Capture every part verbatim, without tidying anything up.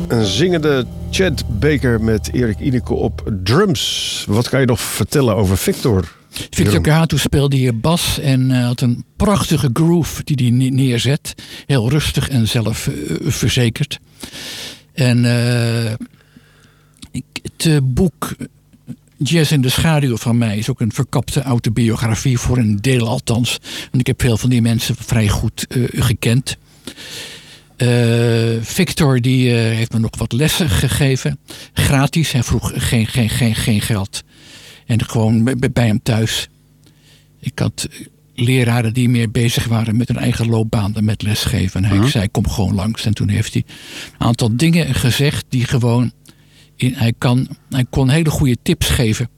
Een zingende Chet Baker met Erik Ineke op drums. Wat kan je nog vertellen over Victor? Victor Kaatu speelde hier bas en uh, had een prachtige groove die hij neerzet. Heel rustig en zelfverzekerd. Uh, en uh, het uh, boek Jazz in de schaduw van mij is ook een verkapte autobiografie, voor een deel althans. En ik heb veel van die mensen vrij goed uh, gekend. Uh, Victor die uh, heeft me nog wat lessen gegeven. Gratis. Hij vroeg geen, geen, geen, geen geld. En gewoon bij hem thuis. Ik had leraren die meer bezig waren met hun eigen loopbaan dan met lesgeven. En hij uh-huh. zei, kom gewoon langs. En toen heeft hij een aantal dingen gezegd die gewoon... In, hij, kan, hij kon hele goede tips geven.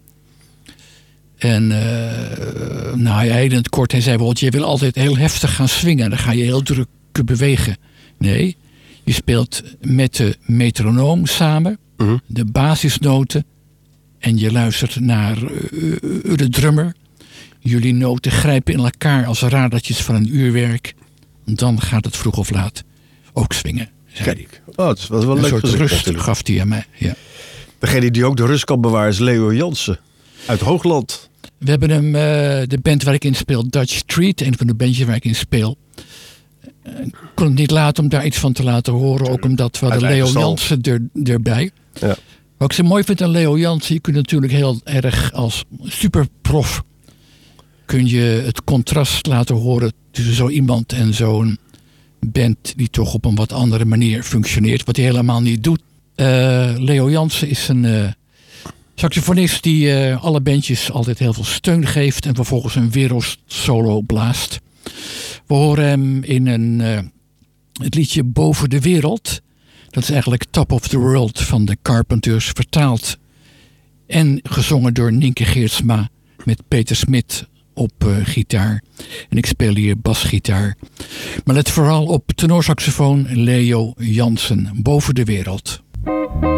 En uh, nou, hij in het kort, hij zei bijvoorbeeld, je wil altijd heel heftig gaan swingen. Dan ga je heel druk bewegen. Nee, je speelt met de metronoom samen, uh-huh. de basisnoten. En je luistert naar uh, de drummer. Jullie noten grijpen in elkaar als radertjes van een uurwerk. Dan gaat het vroeg of laat ook swingen. Kijk, oh, het was wel een leuk soort gezicht, rust natuurlijk. Gaf hij aan mij. Ja. Degene die ook de rust kan bewaren is Leo Jansen uit Hoogland. We hebben hem, uh, de band waar ik in speel, Dutch Street, een van de bandjes waar ik in speel. Ik kon het niet laten om daar iets van te laten horen. Ook omdat we hadden Leo Jansen er, erbij. Ja. Wat ik zo mooi vind aan Leo Jansen, je kunt natuurlijk heel erg als superprof kun je het contrast laten horen tussen zo iemand en zo'n band die toch op een wat andere manier functioneert, wat hij helemaal niet doet. Uh, Leo Jansen is een uh, saxofonist die uh, alle bandjes altijd heel veel steun geeft en vervolgens een wereldsolo blaast. We horen hem in een, uh, het liedje Boven de Wereld. Dat is eigenlijk Top of the World van de Carpenters, vertaald en gezongen door Nienke Geertsma met Peter Smit op uh, gitaar. En ik speel hier basgitaar. Maar let vooral op tenorsaxofoon Leo Jansen, Boven de Wereld.